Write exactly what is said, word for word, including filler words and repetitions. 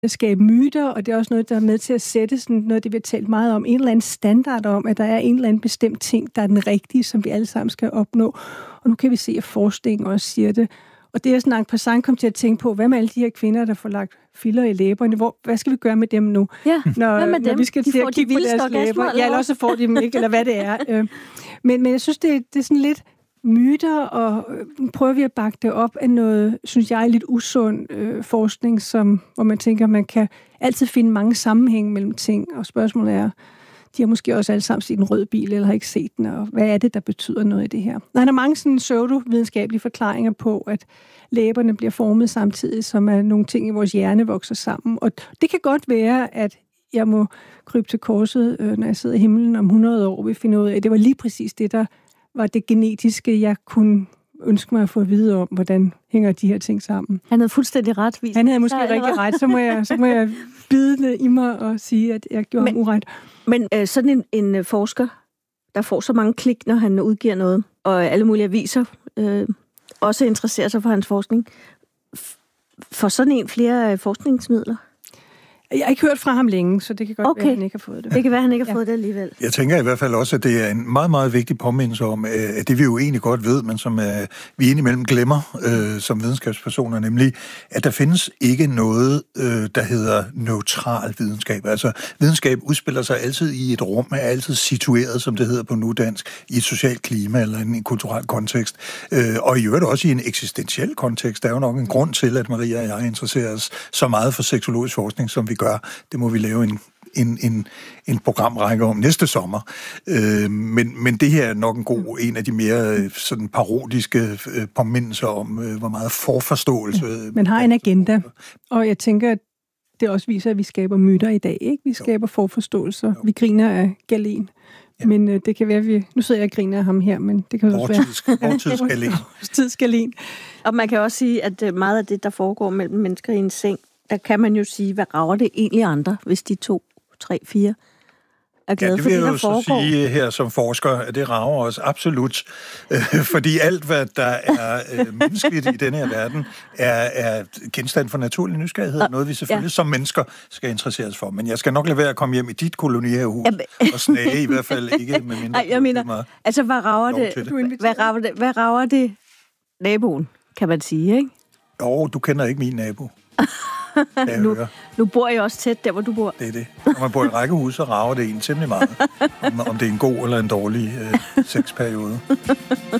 at skabe myter, og det er også noget, der er med til at sætte sådan noget, det vi har talt meget om, en eller anden standard om, at der er en eller anden bestemt ting, der er den rigtige, som vi alle sammen skal opnå. Og nu kan vi se, at forskningen også siger det. Og det er sådan en passant kom til at tænke på, hvad med alle de her kvinder, der får lagt filler i læberne? Hvor, hvad skal vi gøre med dem nu? Ja, når, hvad med dem? Når vi skal de til at kigge på deres læber. Ja, eller også får de dem ikke, eller hvad det er. Men, men jeg synes, det, det er sådan lidt myter, og prøver vi at bakke det op af noget, synes jeg, lidt usund øh, forskning, som, hvor man tænker, man kan altid finde mange sammenhænge mellem ting, og spørgsmålet er, de har måske også alle sammen set en rød bil, eller har ikke set den, og hvad er det, der betyder noget i det her? Der er mange sådan pseudovidenskabelige forklaringer på, at læberne bliver formet samtidig, som er nogle ting i vores hjerne vokser sammen, og det kan godt være, at jeg må krybe til korset, øh, når jeg sidder i himlen om hundrede år, vi finder ud af, at det var lige præcis det, der var det genetiske, jeg kunne ønske mig at få at vide om, hvordan hænger de her ting sammen. Han havde fuldstændig ret. Vist. Han havde måske ja, rigtig ret, så må jeg, så må jeg bide det i mig og sige, at jeg gjorde men, ham uret. Men øh, sådan en, en forsker, der får så mange klik, når han udgiver noget, og alle mulige aviser øh, også interesserer sig for hans forskning, får sådan en flere forskningsmidler? Jeg har ikke hørt fra ham længe, så det kan godt okay. være, at han ikke har fået det. Det kan være, at han ikke har ja. fået det alligevel. Jeg tænker i hvert fald også, at det er en meget, meget vigtig påmindelse om, at det vi jo egentlig godt ved, men som uh, vi indimellem glemmer uh, som videnskabspersoner, nemlig, at der findes ikke noget, uh, der hedder neutral videnskab. Altså, videnskab udspiller sig altid i et rum, er altid situeret, som det hedder på nudansk, i et socialt klima eller en, en kulturel kontekst. Uh, og i øvrigt også i en eksistentiel kontekst. Der er jo nok en grund til, at Maria og jeg interesserer os så meget for seksologisk forskning, som vi gør. Det må vi lave en, en, en, en programrække om næste sommer. Øh, men, men det her er nok en god, en af de mere sådan parodiske øh, påmindelser om, øh, hvor meget forforståelse... Ja, man har en agenda, og jeg tænker, at det også viser, at vi skaber myter i dag, ikke? Vi skaber forforståelser. Jo. Vi griner af Galen. Ja. Men øh, det kan være, vi... Nu sidder jeg og griner af ham her, men det kan også være... Vortidsgalen. Vortidsgalen. Og man kan også sige, at meget af det, der foregår mellem mennesker i en seng, der kan man jo sige, hvad rager det egentlig andre, hvis de to, tre, fire er glade ja, for det, der foregår? Det vil jeg jo så sige her som forsker, at det rager os absolut. Fordi alt, hvad der er øh, menneskeligt i denne her verden, er, er genstand for naturlig nysgerrighed. Noget, vi selvfølgelig ja. som mennesker skal interesseres for. Men jeg skal nok lade være at komme hjem i dit kolonihavehus ja, og snage, i hvert fald ikke med mindre. Ej, jeg mener, altså, hvad rager det, det? Hvad, rager det, hvad rager det naboen, kan man sige, ikke? Jo, du kender ikke min nabo. nu, nu bor jeg også tæt der, hvor du bor. Det er det. Når man bor i et rækkehus, så rager det en temmelig meget. Om, om det er en god eller en dårlig øh, sexperiode.